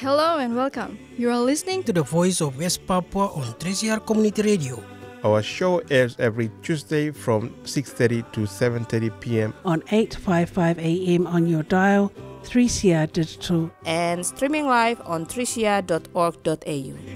Hello and welcome. You are listening to the Voice of West Papua on 3CR Community Radio. Our show airs every Tuesday from 6:30 to 7:30 p.m. on 855 AM on your dial, 3CR Digital, and streaming live on 3cr.org.au.